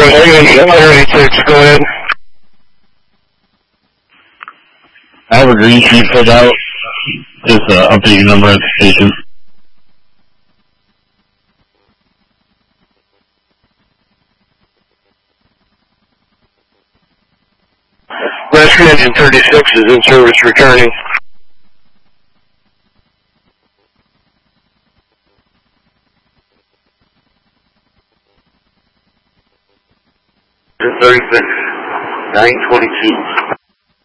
186, go ahead. I have a green sheet filled out. Just update your number at the station. Rescue engine 36 is in service returning. Engine 36, 922.